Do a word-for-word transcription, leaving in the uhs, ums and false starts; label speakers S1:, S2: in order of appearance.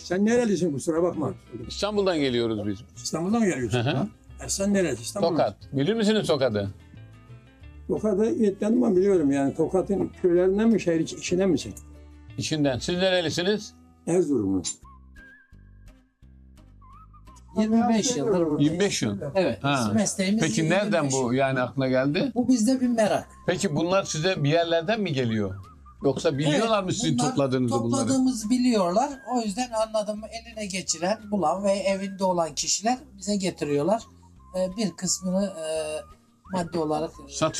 S1: Sen nerelisin kusura bakma.
S2: İstanbul'dan geliyoruz biz.
S1: İstanbul'dan mı geliyorsun?
S2: Hı hı.
S1: E sen nerelisin? İstanbul.
S2: Tokat. Bilir misiniz Tokat'ı?
S1: Tokat'ı yetmedim ama biliyorum yani. Tokat'ın köylerinden mi şehir iç- içine misin?
S2: İçinden. Siz nerelisiniz?
S1: Erzurumlu.
S3: yirmi beş yıldır buradayız.
S2: yirmi beş yıl.
S3: Evet.
S2: Ha.
S3: bizim mesleğimiz
S2: Peki
S3: yirmi beş
S2: nereden bu
S3: yıl.
S2: yani aklına geldi?
S3: Bu bizde bir merak.
S2: Peki bunlar size bir yerlerden mi geliyor? Yoksa biliyorlar
S3: Evet,
S2: mı sizin
S3: bunlar
S2: topladığınızı bunları?
S3: Topladığımızı biliyorlar. O yüzden anladığımı eline geçiren, bulan ve evinde olan kişiler bize getiriyorlar. Ee, bir kısmını e, madde olarak
S2: Satıyor.